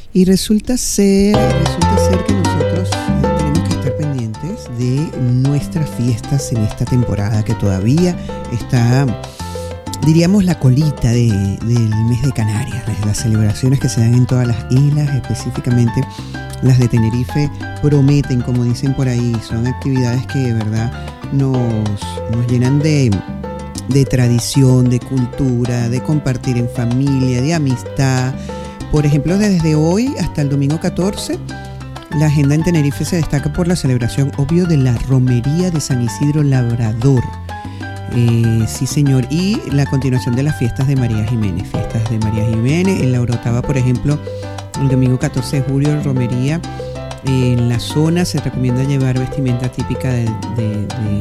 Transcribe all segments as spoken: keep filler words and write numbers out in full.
Y resulta ser, resulta ser que nosotros tenemos que estar pendientes de nuestras fiestas en esta temporada que todavía está, diríamos, la colita de, del mes de Canarias, las celebraciones que se dan en todas las islas, específicamente las de Tenerife, prometen, como dicen por ahí, son actividades que de verdad nos, nos llenan de, de tradición, de cultura, de compartir en familia, de amistad. Por ejemplo, desde hoy hasta el domingo catorce, la agenda en Tenerife se destaca por la celebración, obvio, de la romería de San Isidro Labrador. Eh, sí, señor. Y la continuación de las fiestas de María Jiménez. Fiestas de María Jiménez. En la Orotava, por ejemplo, el domingo catorce de julio, romería. Eh, en la zona se recomienda llevar vestimenta típica de, de,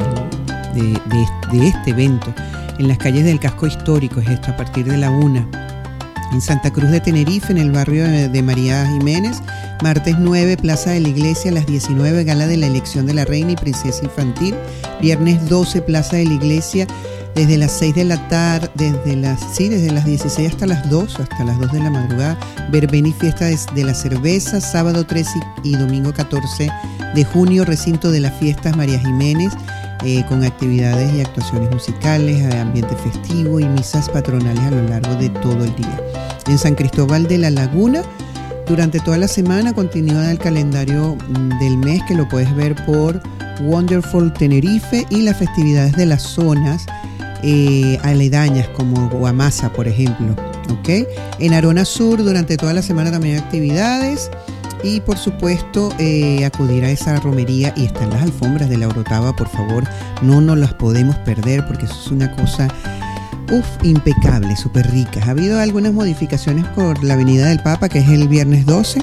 de, de, de, de este evento. En las calles del casco histórico, es esto, a partir de la una. En Santa Cruz de Tenerife, en el barrio de María Jiménez, martes nueve, Plaza de la Iglesia, a las diecinueve, gala de la elección de la reina y princesa infantil. Viernes doce, Plaza de la Iglesia, desde las seis de la tarde, desde las, sí, desde las dieciséis hasta las dos, hasta las dos de la madrugada, verbena y fiesta de, de la cerveza. Sábado trece y domingo catorce de junio, recinto de las fiestas María Jiménez, Eh, con actividades y actuaciones musicales, ambiente festivo y misas patronales a lo largo de todo el día. En San Cristóbal de la Laguna, durante toda la semana continúa el calendario del mes, que lo puedes ver por Wonderful Tenerife, y las festividades de las zonas eh, aledañas como Guamasa, por ejemplo. ¿Okay? En Arona Sur, durante toda la semana también hay actividades. Y por supuesto eh, acudir a esa romería, y están las alfombras de la Orotava, por favor, no nos las podemos perder porque eso es una cosa uf, impecable, súper rica. Ha habido algunas modificaciones por la Avenida del Papa, que es el viernes doce,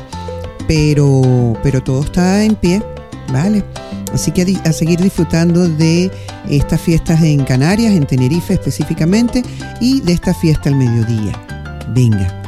pero, pero todo está en pie, ¿vale? Así que a, a seguir disfrutando de estas fiestas en Canarias, en Tenerife específicamente, y de esta fiesta al mediodía. Venga.